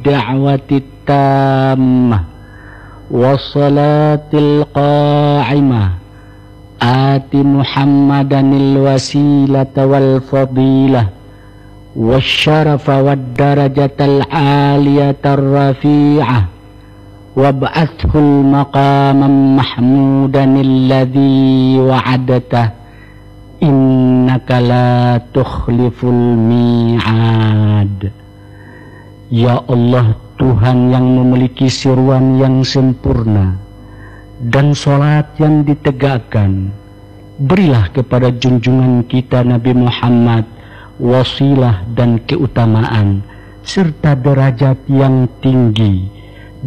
da'wati tammah wassalatil qa'imah ati Muhammadanil wasilata wal fadilah wasyarafa wad darajatal aliyatar rafi'ah wab'athul maqamam mahmudanil ladzi wa'adatah innaka la tukhliful mi'ad. Ya Allah, Tuhan yang memiliki seruan yang sempurna dan sholat yang ditegakkan, berilah kepada junjungan kita Nabi Muhammad wasilah dan keutamaan serta derajat yang tinggi